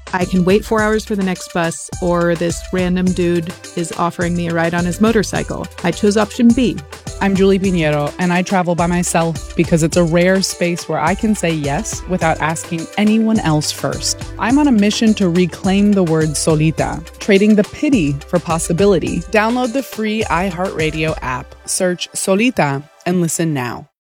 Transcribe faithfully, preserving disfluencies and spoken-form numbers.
I can wait four hours for the next bus, or this random dude is offering me a ride on his motorcycle. I chose option B. I'm Julie Pinheiro, and I travel by myself because it's a rare space where I can say yes without asking anyone else first. I'm on a mission to reclaim the word solita, trading the pity for possibility. Download the free iHeartRadio app, search Solita, and listen now.